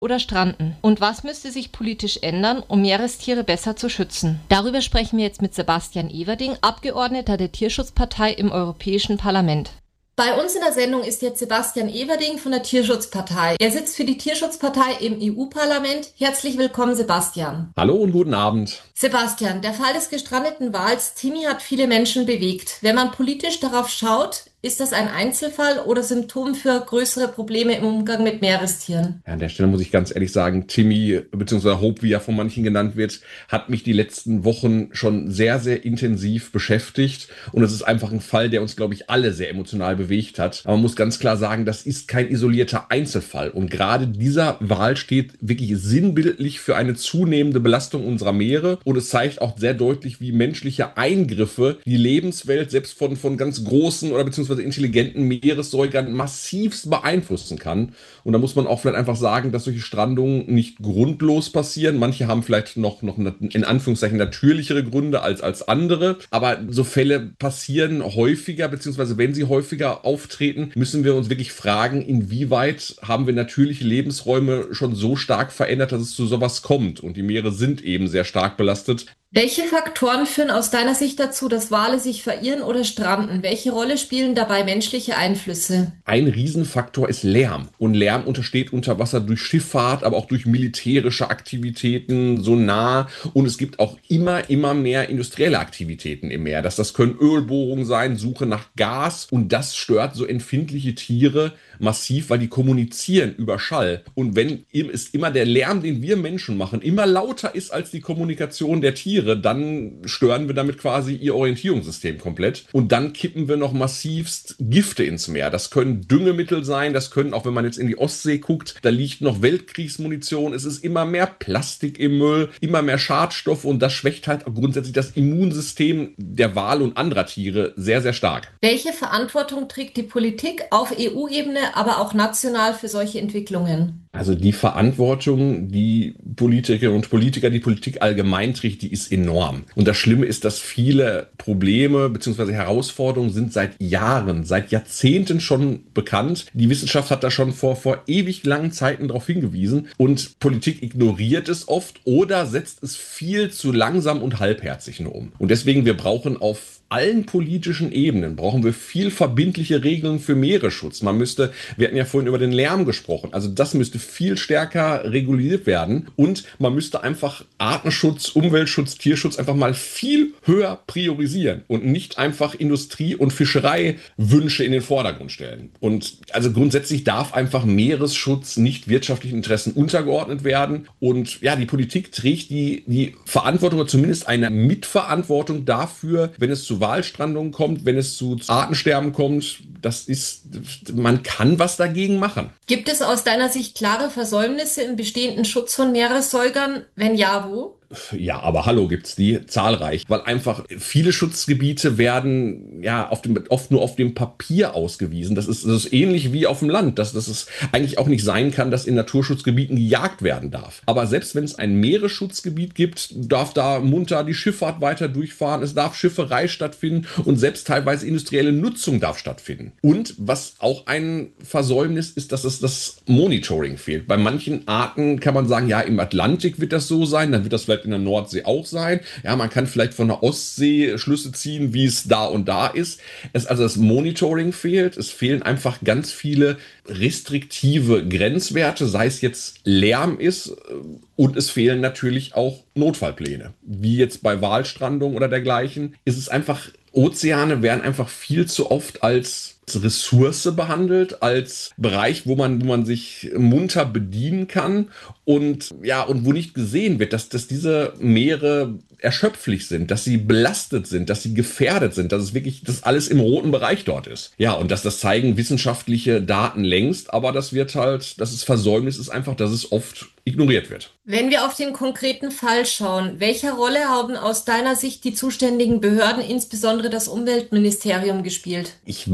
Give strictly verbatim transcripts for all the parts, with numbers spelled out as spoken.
oder stranden? Und was müsste sich politisch ändern, um Meerestiere besser zu schützen? Darüber sprechen wir jetzt mit Sebastian Everding, Abgeordneter der Tierschutzpartei im Europäischen Parlament. Bei uns in der Sendung ist jetzt Sebastian Everding von der Tierschutzpartei. Er sitzt für die Tierschutzpartei im E U-Parlament. Herzlich willkommen, Sebastian. Hallo und guten Abend. Sebastian, der Fall des gestrandeten Wals Timmy hat viele Menschen bewegt. Wenn man politisch darauf schaut, ist das ein Einzelfall oder Symptom für größere Probleme im Umgang mit Meerestieren? Ja, an der Stelle muss ich ganz ehrlich sagen, Timmy, beziehungsweise Hope, wie er von manchen genannt wird, hat mich die letzten Wochen schon sehr, sehr intensiv beschäftigt. Und es ist einfach ein Fall, der uns, glaube ich, alle sehr emotional bewegt hat. Aber man muss ganz klar sagen, das ist kein isolierter Einzelfall. Und gerade dieser Wal steht wirklich sinnbildlich für eine zunehmende Belastung unserer Meere. Und es zeigt auch sehr deutlich, wie menschliche Eingriffe die Lebenswelt selbst von, von ganz großen oder beziehungsweise intelligenten Meeressäugern massivst beeinflussen kann. Und da muss man auch vielleicht einfach sagen, dass solche Strandungen nicht grundlos passieren. Manche haben vielleicht noch, noch in Anführungszeichen natürlichere Gründe als, als andere. Aber so Fälle passieren häufiger, beziehungsweise wenn sie häufiger auftreten, müssen wir uns wirklich fragen, inwieweit haben wir natürliche Lebensräume schon so stark verändert, dass es zu sowas kommt. Und die Meere sind eben sehr stark belastet. Welche Faktoren führen aus deiner Sicht dazu, dass Wale sich verirren oder stranden? Welche Rolle spielen dabei menschliche Einflüsse? Ein Riesenfaktor ist Lärm. Und Lärm untersteht unter Wasser durch Schifffahrt, aber auch durch militärische Aktivitäten, Sonar. Und es gibt auch immer, immer mehr industrielle Aktivitäten im Meer. Das, das können Ölbohrungen sein, Suche nach Gas. Und das stört so empfindliche Tiere massiv, weil die kommunizieren über Schall. Und wenn ist immer der Lärm, den wir Menschen machen, immer lauter ist als die Kommunikation der Tiere, dann stören wir damit quasi ihr Orientierungssystem komplett. Und dann kippen wir noch massivst Gifte ins Meer. Das können Düngemittel sein, das können, auch wenn man jetzt in die Ostsee guckt, da liegt noch Weltkriegsmunition. Es ist immer mehr Plastik im Müll, immer mehr Schadstoffe und das schwächt halt grundsätzlich das Immunsystem der Wale und anderer Tiere sehr, sehr stark. Welche Verantwortung trägt die Politik auf E U-Ebene, aber auch national für solche Entwicklungen? Also die Verantwortung, die Politikerinnen und Politiker, die Politik allgemein trägt, die ist enorm. Und das Schlimme ist, dass viele Probleme bzw. Herausforderungen sind seit Jahren, seit Jahrzehnten schon bekannt. Die Wissenschaft hat da schon vor, vor ewig langen Zeiten darauf hingewiesen. Und Politik ignoriert es oft oder setzt es viel zu langsam und halbherzig nur um. Und deswegen, wir brauchen auf allen politischen Ebenen brauchen wir viel verbindliche Regeln für Meeresschutz. Man müsste, wir hatten ja vorhin über den Lärm gesprochen, also das müsste viel stärker reguliert werden und man müsste einfach Artenschutz, Umweltschutz, Tierschutz einfach mal viel höher priorisieren und nicht einfach Industrie- und Fischereiwünsche in den Vordergrund stellen. Und also grundsätzlich darf einfach Meeresschutz nicht wirtschaftlichen Interessen untergeordnet werden und ja, die Politik trägt die, die Verantwortung oder zumindest eine Mitverantwortung dafür, wenn es zu Walstrandungen kommt, wenn es zu Artensterben kommt, das ist, man kann was dagegen machen. Gibt es aus deiner Sicht klare Versäumnisse im bestehenden Schutz von Meeressäugern? Wenn ja, wo? Ja, aber hallo, gibt's die zahlreich, weil einfach viele Schutzgebiete werden ja auf dem, oft nur auf dem Papier ausgewiesen. Das ist, das ist ähnlich wie auf dem Land, dass, dass es eigentlich auch nicht sein kann, dass in Naturschutzgebieten gejagt werden darf. Aber selbst wenn es ein Meeresschutzgebiet gibt, darf da munter die Schifffahrt weiter durchfahren, es darf Schifferei stattfinden und selbst teilweise industrielle Nutzung darf stattfinden. Und was auch ein Versäumnis ist, dass es das Monitoring fehlt. Bei manchen Arten kann man sagen, ja, im Atlantik wird das so sein, dann wird das vielleicht in der Nordsee auch sein. Ja, man kann vielleicht von der Ostsee Schlüsse ziehen, wie es da und da ist. Es, also das Monitoring fehlt. Es fehlen einfach ganz viele restriktive Grenzwerte, sei es jetzt Lärm ist, und es fehlen natürlich auch Notfallpläne. Wie jetzt bei Walstrandung oder dergleichen, ist es einfach, Ozeane werden einfach viel zu oft als Ressource behandelt, als Bereich, wo man, wo man sich munter bedienen kann und ja, und wo nicht gesehen wird, dass, dass diese Meere erschöpflich sind, dass sie belastet sind, dass sie gefährdet sind, dass es wirklich, dass alles im roten Bereich dort ist. Ja, und dass das zeigen wissenschaftliche Daten längst, aber das wird halt, dass es Versäumnis ist einfach, dass es oft ignoriert wird. Wenn wir auf den konkreten Fall schauen, welche Rolle haben aus deiner Sicht die zuständigen Behörden, insbesondere das Umweltministerium, gespielt? Ich war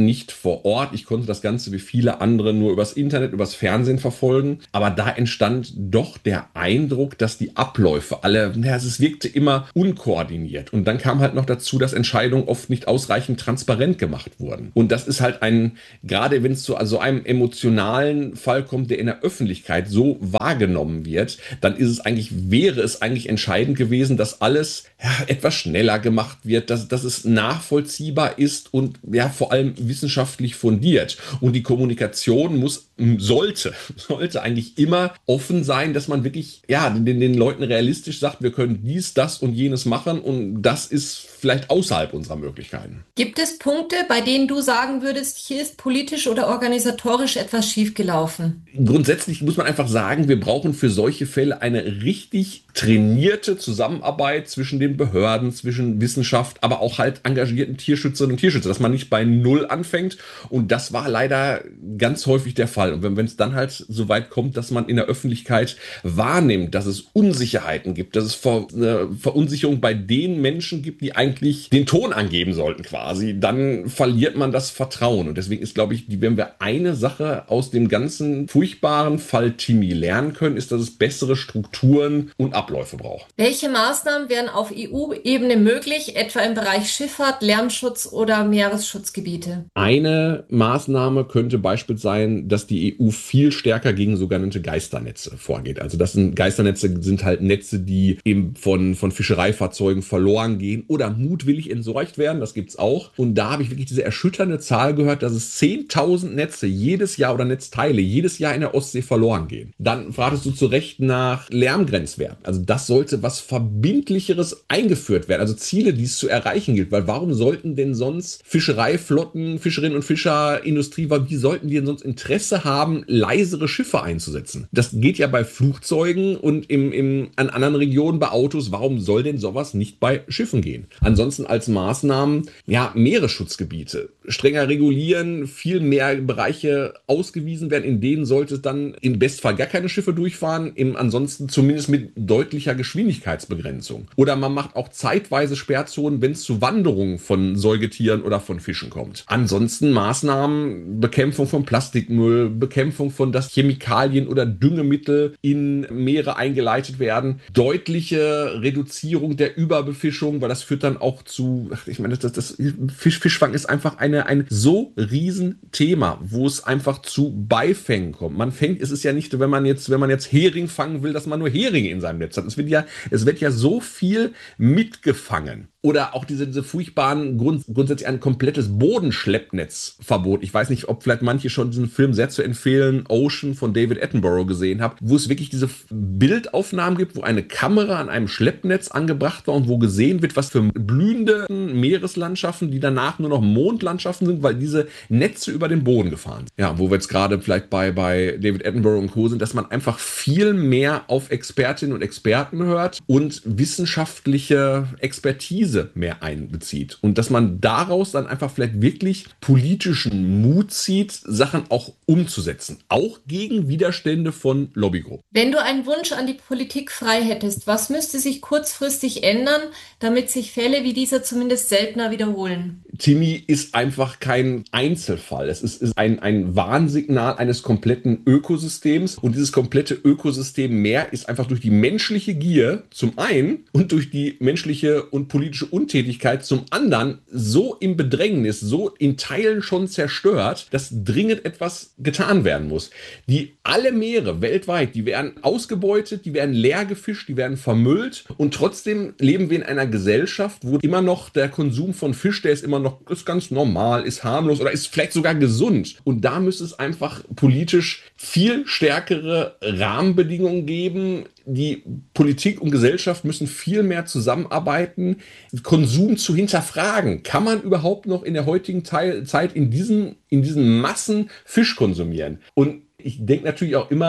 nicht vor Ort. Ich konnte das Ganze wie viele andere nur übers Internet, übers Fernsehen verfolgen. Aber da entstand doch der Eindruck, dass die Abläufe alle, ja, es wirkte immer unkoordiniert. Und dann kam halt noch dazu, dass Entscheidungen oft nicht ausreichend transparent gemacht wurden. Und das ist halt ein, gerade wenn es zu also einem emotionalen Fall kommt, der in der Öffentlichkeit so wahrgenommen wird, dann ist es eigentlich, wäre es eigentlich entscheidend gewesen, dass alles ja, etwas schneller gemacht wird, dass, dass es nachvollziehbar ist und ja vor allem wissenschaftlich fundiert. Und die Kommunikation muss, sollte, sollte eigentlich immer offen sein, dass man wirklich ja den, den Leuten realistisch sagt, wir können dies, das und jenes machen und das ist vielleicht außerhalb unserer Möglichkeiten. Gibt es Punkte, bei denen du sagen würdest, hier ist politisch oder organisatorisch etwas schiefgelaufen? Grundsätzlich muss man einfach sagen, wir brauchen für solche Fälle eine richtig trainierte Zusammenarbeit zwischen den Behörden, zwischen Wissenschaft, aber auch halt engagierten Tierschützerinnen und Tierschützer, dass man nicht bei Null anfängt. Und das war leider ganz häufig der Fall. Und wenn wenn es dann halt so weit kommt, dass man in der Öffentlichkeit wahrnimmt, dass es Unsicherheiten gibt, dass es Ver, eine Verunsicherung bei den Menschen gibt, die eigentlich den Ton angeben sollten quasi, dann verliert man das Vertrauen. Und deswegen ist, glaube ich, die, wenn wir eine Sache aus dem ganzen furchtbaren Fall Timmy lernen können, ist, dass es bessere Strukturen und Abläufe braucht. Welche Maßnahmen wären auf E U-Ebene möglich, etwa im Bereich Schifffahrt, Lärmschutz oder Meeresschutzgebiete? Eine Maßnahme könnte beispielsweise sein, dass die E U viel stärker gegen sogenannte Geisternetze vorgeht. Also das sind Geisternetze sind halt Netze, die eben von, von Fischereifahrzeugen verloren gehen oder mutwillig entsorgt werden. Das gibt's auch. Und da habe ich wirklich diese erschütternde Zahl gehört, dass es zehntausend Netze jedes Jahr oder Netzteile jedes Jahr in der Ostsee verloren gehen. Dann fragtest du zu Recht nach Lärmgrenzwerten. Also das sollte was Verbindlicheres eingeführt werden. Also Ziele, die es zu erreichen gilt. Weil warum sollten denn sonst Fischereiflotten, Fischerinnen und Fischer, Industrie, wie sollten die denn sonst Interesse haben, leisere Schiffe einzusetzen? Das geht ja bei Flugzeugen und im, im, an anderen Regionen bei Autos. Warum soll denn sowas nicht bei Schiffen gehen? Ansonsten als Maßnahmen, ja, Meeresschutzgebiete strenger regulieren, viel mehr Bereiche ausgewiesen werden, in denen sollte es dann im Bestfall gar keine Schiffe durchfahren, im ansonsten zumindest mit deutlicher Geschwindigkeitsbegrenzung. Oder man macht auch zeitweise Sperrzonen, wenn es zu Wanderungen von Säugetieren oder von Fischen kommt. Ansonsten Maßnahmen, Bekämpfung von Plastikmüll, Bekämpfung von, dass Chemikalien oder Düngemittel in Meere eingeleitet werden, deutliche Reduzierung der Überbefischung, weil das führt dann auch zu, ach, ich meine, das, das Fisch, Fischfang ist einfach eine, ein so riesen Thema, wo es einfach zu Beifängen kommt. Man fängt, es ist ja nicht, wenn man jetzt, wenn man jetzt Hering fangen will, dass man nur Heringe in seinem Netz hat. Es wird ja, es wird ja so viel mitgefangen. Oder auch diese, diese furchtbaren, Grund, grundsätzlich ein komplettes Bodenschleppnetzverbot. Ich weiß nicht, ob vielleicht manche schon diesen Film sehr zu empfehlen, Ocean von David Attenborough gesehen haben, wo es wirklich diese Bildaufnahmen gibt, wo eine Kamera an einem Schleppnetz angebracht war und wo gesehen wird, was für blühende Meereslandschaften, die danach nur noch Mondlandschaften sind, weil diese Netze über den Boden gefahren sind. Ja, wo wir jetzt gerade vielleicht bei, bei David Attenborough und Co. sind, dass man einfach viel mehr auf Expertinnen und Experten hört und wissenschaftliche Expertise mehr einbezieht. Und dass man daraus dann einfach vielleicht wirklich politischen Mut zieht, Sachen auch umzusetzen. Auch gegen Widerstände von Lobbygruppen. Wenn du einen Wunsch an die Politik frei hättest, was müsste sich kurzfristig ändern, damit sich Fälle wie dieser zumindest seltener wiederholen? Timmy ist einfach kein Einzelfall. Es ist, ist ein, ein Warnsignal eines kompletten Ökosystems. Und dieses komplette Ökosystem Meer ist einfach durch die menschliche Gier zum einen und durch die menschliche und politische Untätigkeit zum anderen so im Bedrängnis, so in Teilen schon zerstört, dass dringend etwas getan werden muss. Die alle Meere weltweit, die werden ausgebeutet, die werden leer gefischt, die werden vermüllt und trotzdem leben wir in einer Gesellschaft, wo immer noch der Konsum von Fisch, der ist immer noch ist ganz normal, ist harmlos oder ist vielleicht sogar gesund. Und da müsste es einfach politisch viel stärkere Rahmenbedingungen geben. Die Politik und Gesellschaft müssen viel mehr zusammenarbeiten, Konsum zu hinterfragen. Kann man überhaupt noch in der heutigen Teil, Zeit in diesen, in diesen Massen Fisch konsumieren? Und ich denke natürlich auch immer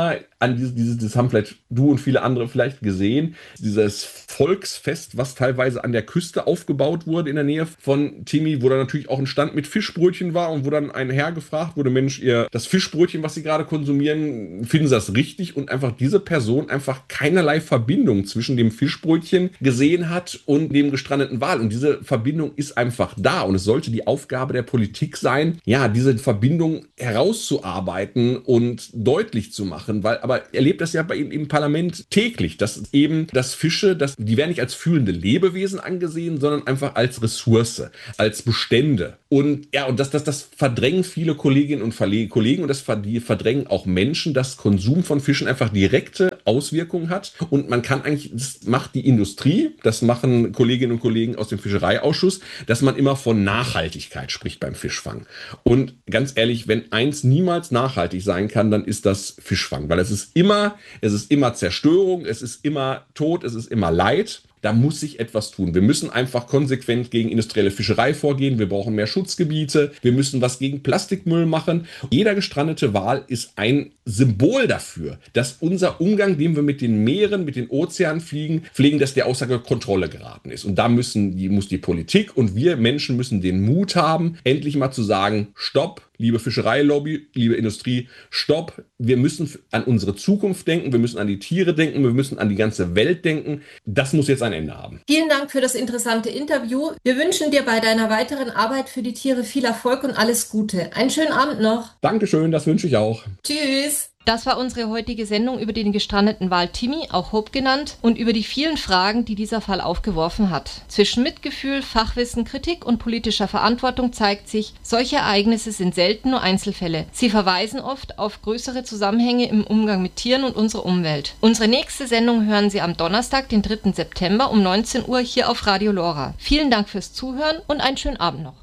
an dieses, dieses, das haben vielleicht du und viele andere vielleicht gesehen, dieses Volksfest, was teilweise an der Küste aufgebaut wurde in der Nähe von Timi, wo dann natürlich auch ein Stand mit Fischbrötchen war und wo dann ein Herr gefragt wurde, Mensch, ihr das Fischbrötchen, was Sie gerade konsumieren, finden Sie das richtig? Und einfach diese Person einfach keinerlei Verbindung zwischen dem Fischbrötchen gesehen hat und dem gestrandeten Wal. Und diese Verbindung ist einfach da und es sollte die Aufgabe der Politik sein, ja, diese Verbindung herauszuarbeiten und deutlich zu machen, weil, aber er erlebt das ja bei ihm im Parlament täglich, dass eben, dass Fische, dass, die werden nicht als fühlende Lebewesen angesehen, sondern einfach als Ressource, als Bestände. Und ja, und das, das, das verdrängen viele Kolleginnen und Kollegen und das verdrängen auch Menschen, dass Konsum von Fischen einfach direkte Auswirkungen hat. Und man kann eigentlich, das macht die Industrie, das machen Kolleginnen und Kollegen aus dem Fischereiausschuss, dass man immer von Nachhaltigkeit spricht beim Fischfang. Und ganz ehrlich, wenn eins niemals nachhaltig sein kann, dann ist das Fischfang, weil es ist immer, es ist immer Zerstörung, es ist immer Tod, es ist immer Leid. Da muss sich etwas tun. Wir müssen einfach konsequent gegen industrielle Fischerei vorgehen. Wir brauchen mehr Schutzgebiete. Wir müssen was gegen Plastikmüll machen. Jeder gestrandete Wal ist ein Symbol dafür, dass unser Umgang, den wir mit den Meeren, mit den Ozeanen fliegen, pflegen, dass der außer Kontrolle geraten ist. Und da müssen, die, muss die Politik und wir Menschen müssen den Mut haben, endlich mal zu sagen, stopp, liebe Fischereilobby, liebe Industrie, stopp. Wir müssen an unsere Zukunft denken, wir müssen an die Tiere denken, wir müssen an die ganze Welt denken. Das muss jetzt ein Ende haben. Vielen Dank für das interessante Interview. Wir wünschen dir bei deiner weiteren Arbeit für die Tiere viel Erfolg und alles Gute. Einen schönen Abend noch. Dankeschön, das wünsche ich auch. Tschüss. Das war unsere heutige Sendung über den gestrandeten Wal Timi, auch Hope genannt, und über die vielen Fragen, die dieser Fall aufgeworfen hat. Zwischen Mitgefühl, Fachwissen, Kritik und politischer Verantwortung zeigt sich, solche Ereignisse sind selten nur Einzelfälle. Sie verweisen oft auf größere Zusammenhänge im Umgang mit Tieren und unserer Umwelt. Unsere nächste Sendung hören Sie am Donnerstag, den dritten September um neunzehn Uhr hier auf Radio Lora. Vielen Dank fürs Zuhören und einen schönen Abend noch.